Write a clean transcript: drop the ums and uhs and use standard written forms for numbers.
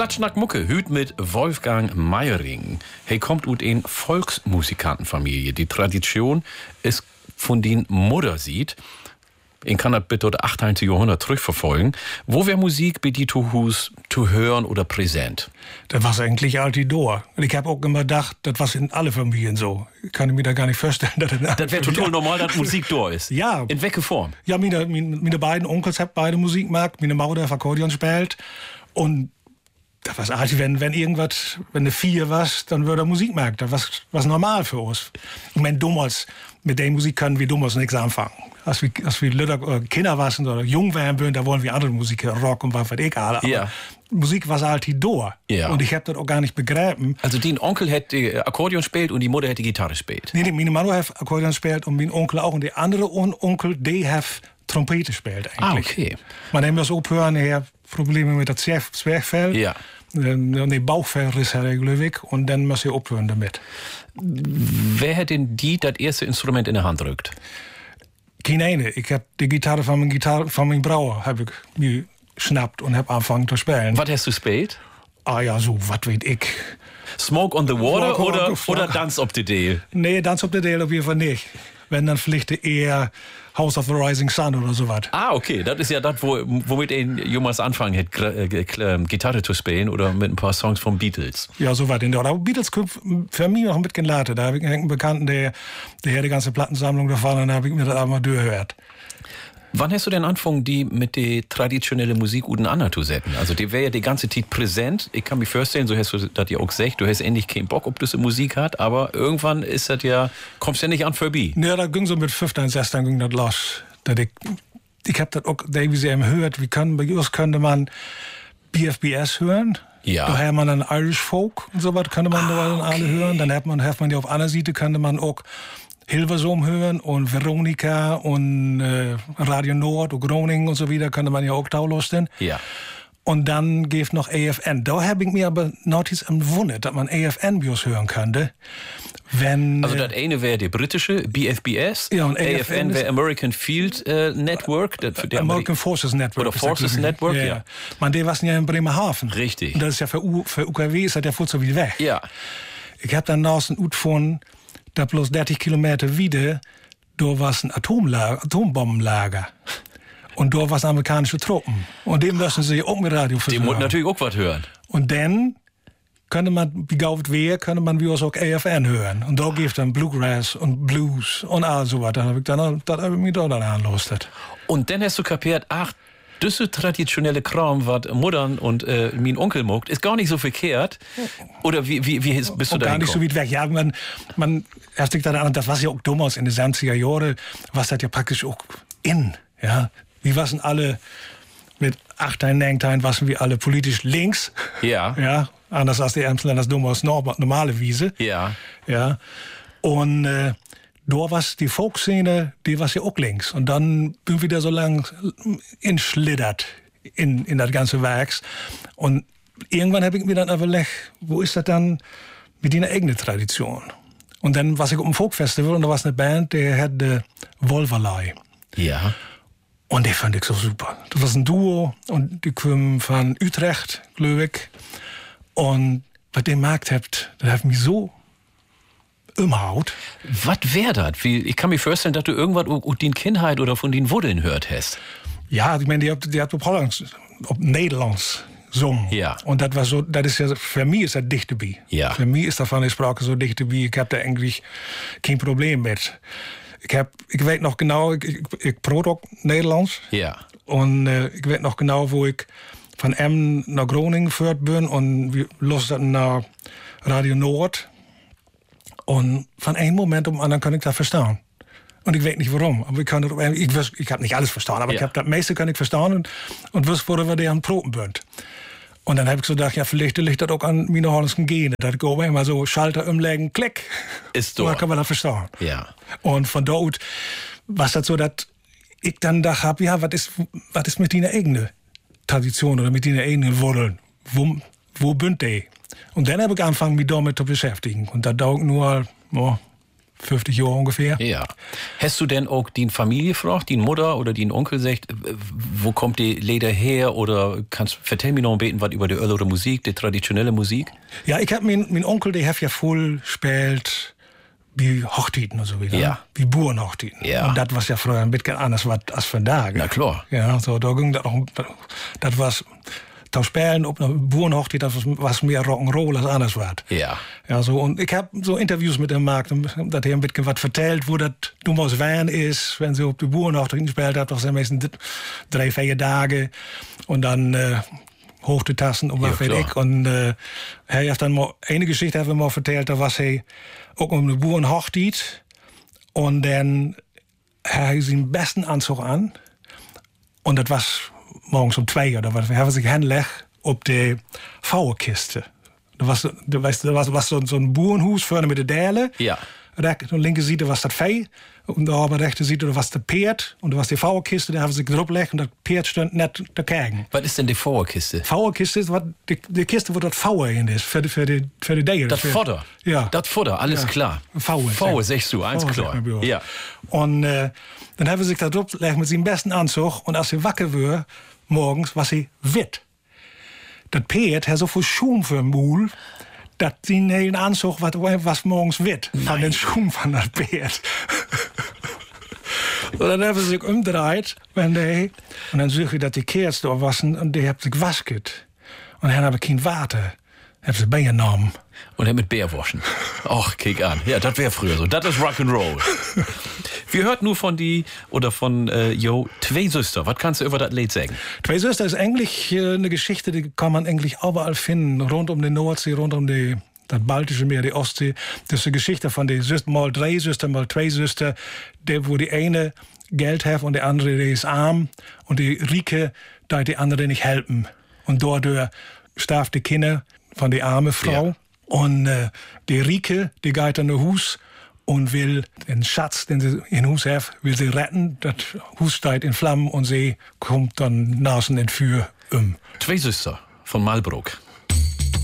Klatschnack Mucke, hüt mit Wolfgang Meiring. Hey, kommt ut in Volksmusikantenfamilie. Die Tradition ist von den Mutter sieht. Ich kann das bitte das 18. Jahrhundert zurückverfolgen. Wo wäre Musik bei die Hus zu hören oder präsent? Das war eigentlich Altidor. Und ich habe auch immer gedacht, das war in alle Familien so. Ich kann mir da gar nicht vorstellen, dass das wäre total normal, dass Musik da ist. Ja. In welcher Form? Ja, meine beiden Onkels haben beide Musik gemacht. Meine Mutter hat Akkordeon spielt. Und das war eigentlich, wenn irgendwas, wenn eine 4 war, dann würde er Musik machen. Das war normal für uns. Ich meine, damals, mit der Musik können wir damals nichts anfangen. Als wir Kinder waren oder jung waren, da wollen wir andere Musik, Rock und was weiß ich alle. Ja. Musik war halt da. Ja. Und ich habe das auch gar nicht begriffen. Also dein Onkel hätte Akkordeon gespielt und die Mutter hätte Gitarre gespielt? Nee, meine Mutter hat Akkordeon gespielt und mein Onkel auch. Und der andere Onkel, der hat Trompete gespielt eigentlich. Ah, okay. Man hat das aufhören, er hat Probleme mit dem Zwerchfell. Ja. Die Bauchfellriss hat er, glaube ich. Und dann muss er aufhören damit. Wer hat denn das erste Instrument in der Hand drückt? Keine eine. Ich habe die Gitarre von meinem Brauer habe ich mir geschnappt und habe angefangen zu spielen. Was hast du gespielt? Ah ja, so, was weiß ich. Smoke on the Water oder Dance op the Dale? Nee, Dance op the Dale auf jeden Fall nicht. Wenn, dann vielleicht eher House of the Rising Sun oder sowas. Ah, okay. Das ist ja das, womit ein jemals anfangen hätte, Gitarre zu spielen oder mit ein paar Songs von Beatles. Ja, sowas. Aber Beatles kommt für mich noch ein bisschen geladen. Da habe ich einen Bekannten, der hat die ganze Plattensammlung davon und da habe ich mir das einmal durchgehört. Wann hast du denn angefangen, die mit der traditionellen Musik aneinander zu setzen? Also, die wäre ja die ganze Zeit präsent. Ich kann mir vorstellen, so hast du das ja auch gesagt, du hast endlich keinen Bock, ob das Musik hat, aber irgendwann ist das ja, kommst ja nicht an vorbei. Ja, da ging so mit 15, 16 ging das los. Ich habe das auch, wie sie eben hört, bei uns könnte man BFBS hören. Ja. Da hat man dann Irish Folk und so was, könnte man da dann alle hören. Dann hat man ja auf einer Seite, könnte man auch Hilversum hören und Veronika und Radio Nord und Groningen und so weiter, könnte man ja auch taulosten. Ja. Und dann gibt noch AFN. Da habe ich mir aber noch gewundert, dass man AFN-Bios hören könnte. Also das eine wäre der britische BFBS, ja, und AFN wäre American Field Network. American Forces Network. Oder Forces Network, ja. Man, die waren ja in Bremerhaven. Richtig. Und das ist ja für UKW ist das ja so wie weg. Ja. Ich habe dann noch ein Ut von da bloß 30 Kilometer wieder, da war ein Atombombenlager. Und da waren amerikanische Truppen. Und dem müssen sie auch mit Radio versorgen. Die mussten natürlich auch was hören. Und dann könnte man, wie gauft wer, könnte man wie uns auch AFN hören. Und da gibt dann Bluegrass und Blues und all so was. Das habe ich mir da dann angelostet. Und dann hast du kapiert, ach, das traditionelle Kram, was Muttern und mein Onkel mogt, ist gar nicht so verkehrt. Oder wie bist du da? Gar nicht so weit weg. Ja, man erst dann an, das war ja auch damals in den 70er Jahren, was das ja praktisch auch in. Ja, wir waren alle mit 8, 9, waren wir alle politisch links. Ja. Ja, anders als die Emsländer damals normale Wiese. Ja. Ja. Und da war die Folkszene, die war ja auch links. Und dann bin ich wieder so lang entschlittert in das ganze Werks. Und irgendwann habe ich mir dann überlegt, wo ist das dann mit einer eigenen Tradition? Und dann war ich auf dem Folkfestival und da war eine Band, die hatte Wolverlei. Ja. Und die fand ich so super. Das war ein Duo und die kamen von Utrecht, glaube ich. Und was ihr gemacht habt, das hat mich so umhaut. Was wäre das? Ich kann mir vorstellen, dass du irgendwas aus den Kindheit oder von den Wurdeln hört hast. Ja, ich meine, die hat op Nederlands gesungen. Ja. Und das war so, das ist ja, für mich ist das dicht dabei. Ja. Für mich ist davon die Sprache so dicht dabei. Ich habe da eigentlich kein Problem mit. Ich weet nog genau, ik praat ook Nederlands. Ja. Und ich weet nog genau, wo ich von Emmen nach Groningen geführt bin und wir losten nach Radio Nord. Und von einem Moment zum anderen kann ich das verstehen. Und ich weiß nicht warum. Aber ich habe nicht alles verstanden, aber ich habe das meiste kann ich verstehen und wusste, worüber der am Proben bünd. Und dann habe ich so gedacht, ja, vielleicht liegt das auch an meine holländischen Gene. Das ich immer so Schalter umlegen, klick. Ist so. Da kann man das verstehen. Ja. Und von dort war das so, dass ich dann gedacht habe, ja, was ist mit deiner eigenen Tradition oder mit deiner eigenen Wurzeln? Wo bünd die? Und dann habe ich angefangen, mich damit zu beschäftigen. Und da dauert nur 50 Jahre ungefähr. Ja. Hast du denn auch die Familie gefragt, die Mutter oder die Onkel sagt, wo kommt die Leder her? Oder vertell mir noch ein bisschen was über die ältere Musik, die traditionelle Musik? Ja, ich hab mein Onkel, der hat ja voll gespielt wie Hochzeiten und so wieder. Ja. Wie Burenhochzeiten. Ja. Und das war ja früher ein bisschen anders als vandaag. Na klar. Ja, so, da ging das auch, das was, da spielen op einer Burenhochzeit, das was mehr Rock'n'Roll als anders war. Ja. Ja, so, und ich habe so Interviews mit dem Markt, dass er ein bisschen was vertellt, wo das dummerweise Wein ist, wenn sie auf die Burenhochzeit gespielt hat, das sind meistens 3-4 Tage und dann hoch die Tassen und was weiß ich. Und er hat dann mal eine Geschichte hat er mal vertellt, da was er auch um eine Burenhochzeit und dann hat er seinen besten Anzug an und das war morgens um 2 oder was, haben sich hingelegt op de vouwenkisten. Er was zo'n boerenhuis vorne met de delen. Ja. Recht, aan de linker zijde was dat vee. Und da aber rechte Seite was der Pferd und da was die Vouwenkiste, da haben sie drauf gelegt und das Pferd stand nicht zu kijken. Was ist denn die Vouwenkiste? Vouwenkiste ist die Kiste, wo das Vouwen in ist, für die Deier. Das Futter? Ja. Das Futter, alles klar. Vouwen, sagst du, eins klar. Ja. Und dann haben sie sich da drauf gelegt mit seinem besten Anzug und als sie wacker war, morgens, was sie wit. Das Pferd hat so viel Schum für den Mul, dat die hele Anzug was morgens wit van den Schum van dat Pferd. Und dann haben sie sich umgedreht, und dann zag je dat die Kerst da wassen und die haben sich gewasket. Und dann haben kein Water. Haben sie Bier genommen. Und er mit Bär waschen. Och, kick an. Ja, das wäre früher so. Das ist Rock'n'Roll. Wir hört nur von Zwei Süster. Was kannst du über das Lied sagen? Zwei Süster ist eigentlich eine Geschichte, die kann man eigentlich überall finden. Rund um die Nordsee, rund um das Baltische Meer, die Ostsee. Das ist eine Geschichte von den Süster, mal 3 Süster, mal 2 Süster, wo die eine Geld hat und die andere die ist arm. Und die Rieke, da die andere nicht helfen. Und dadurch starb die Kinder von der armen Frau. Ja. Und die Rieke, die geht an das Haus und will den Schatz, den sie in Haus hat, will sie retten. Das Haus steht in Flammen und sie kommt dann nasen in Feuer um. Zwei Süster von Malbrook.